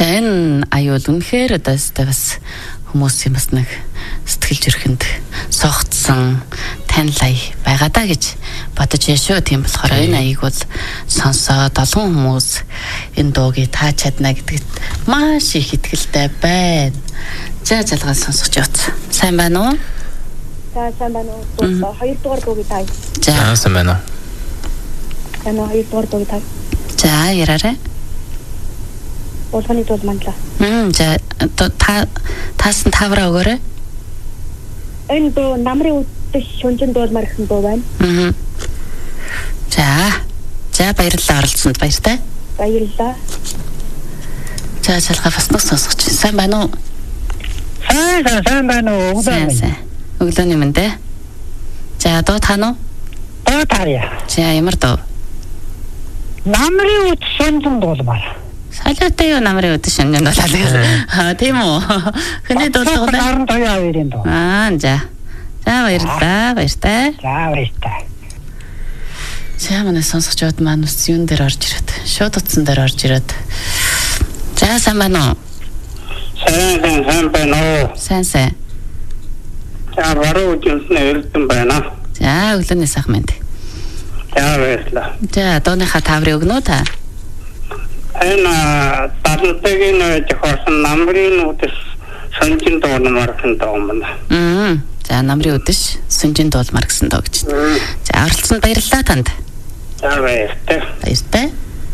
За энэ аюул үнэхээр одоо бас хүмүүсийн бас нэг сэтгэл зүрхэнд согтсон танилай байгаа даа гэж бодож яшөө. Тийм болохоор энэ аяыг бол сонсоод олон хүмүүс энэ дуугийг тааж чадна гэдэгт маш их итгэлтэй байна. За залгаа сонсож явц. Сайн байна уу? За сайн байна уу? Хоёрдугаар дуугийг таа. За сайн байна уу? Манай хоёрдугаар дуугийг таа. За яраарай. Улганы дуу манлаа. За таас нь тавраа өгөөрэй. Энэ дуу намрын үдшин шүнжин дуулмаар гэсэн дуу байна. За баярлалаа оролцсонд баяртай. Баярлалаа. За залгаа бас нэг сонсогч сайн байна уу? Сайн байна уу? Өглөөний мэнд ээ. За дуу таана уу? Дуу таарья. За ямар дуу? Намрын үдшин дуулмаар. Салаатай юу намрын үдшин дуулмаар. Тийм үү? Хэний дуулдаг вэ? Харин тоёавэрийн дуу. За баярлалаа. Баяртай. За баяртай. За манай сонсогчдод маань ус юун дээр орж ирээд. Шууд утсан дээр орж ирээд. За сайн байна уу? Сайн байна уу? Сайн. За баруун үдшин эрдэн байна. За өглөөний сайхан мэнд. За баярлалаа. За дууныхаа таврыг өгнө үү та? Энэ талантгийн жохорсон намрын үдэс сонжин дуулмаар гэсэн дуу байна. За намрын үдэш сүнжин дуулмаар гэсэн дуу гэж. За оролцсонд баярлалаа танд. За баяртай. Баяртай.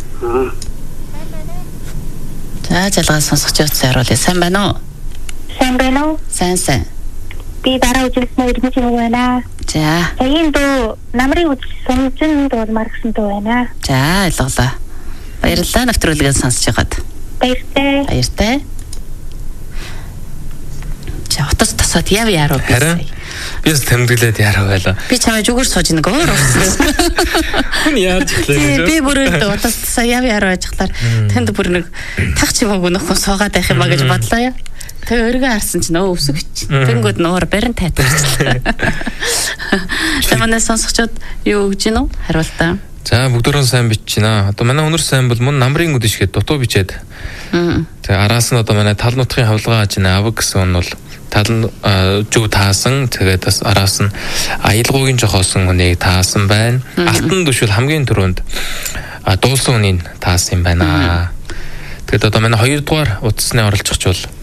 За залгаа сонсогчдод сайруулъя. Сайн байна уу? Сайн байна уу? Сайн. Би бараа үзүүлсэн ирмэж байна. За энэ дуу намрын үдшин сонжин дуулмаар гэсэн дуу байна. за ойлголоо. Баярлалаа навтруулгыг сонсож байгаад. Баяртай. За утас тасаад яв яруу харин бис тэмдэглээд яруу байлаа. Би чамайг зүгээр сууж нэг өөр уурсан. Хүн яаж хэлээ гэж. Би бүр утас тасаа яв яруу ажихлаар тэнд бүр нэг тах чимээгүй нөхөн суугаад байх юм а гэж бодлоо яа. Тэг өргөө харсан чинь өвсөгч. Тэнгүүд нуур барин тайтарчлаа. Таманаас сонсогчдод юу өгж гинөө? Хариултаа. За бүгдөрөө сайн бичиж байна. Одоо манай өнөр сайн бол мөн намрын үдэшгээд дутуу бичээд. Тэг араас нь одоо манай тал нутгийн хавлгаа аж нэ авг гэсэн нь бол тал зүг таасан. Тэгээд бас араас нь аялгуугийн жохоосон хүнийг таасан байна. Алтан төшөл хамгийн түрүүнд дуулсан хүнийг таасан юм байна. Тэгээд одоо манай 2 дугаар утасны оролцогч бол